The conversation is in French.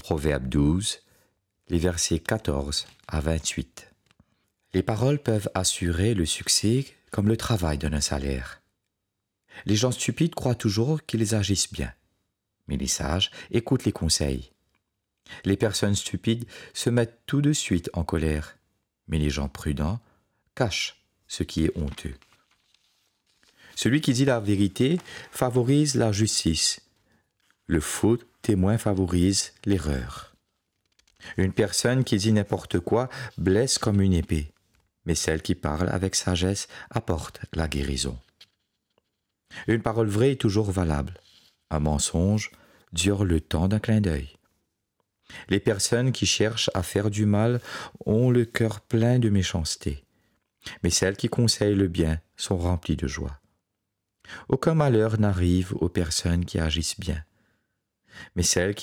Proverbe 12, les versets 14 à 28. Les paroles peuvent assurer le succès comme le travail donne un salaire. Les gens stupides croient toujours qu'ils agissent bien, mais les sages écoutent les conseils. Les personnes stupides se mettent tout de suite en colère, mais les gens prudents cachent ce qui est honteux. Celui qui dit la vérité favorise la justice. Le faux témoin favorise l'erreur. Une personne qui dit n'importe quoi blesse comme une épée, mais celle qui parle avec sagesse apporte la guérison. Une parole vraie est toujours valable. Un mensonge dure le temps d'un clin d'œil. Les personnes qui cherchent à faire du mal ont le cœur plein de méchanceté, mais celles qui conseillent le bien sont remplies de joie. Aucun malheur n'arrive aux personnes qui agissent bien, mais celles